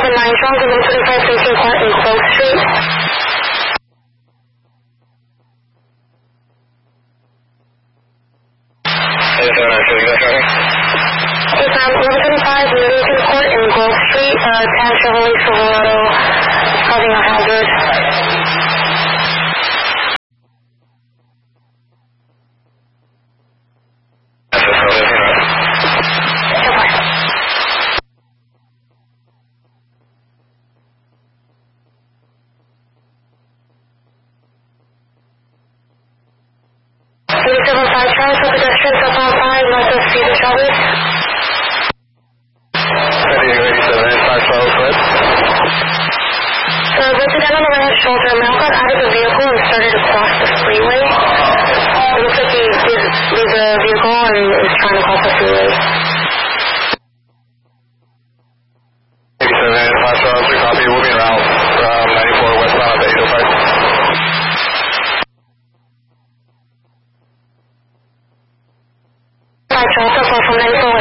Charles, 125 Station Court in Clove Street. Yes, 1125 Newington Court in Grove Street, Tan Chevrolet Silverado causing a hazard. Charles for pedestrians up on 5 northwest Cedar Shores. 5 Charles, what? The resident on the right shoulder now got out of the vehicle and started to cross the freeway. It looks like he did leave the vehicle and is trying to cross the freeway. 5 Charles, we copy, moving around from 94 westbound to 805. Charles, up from 94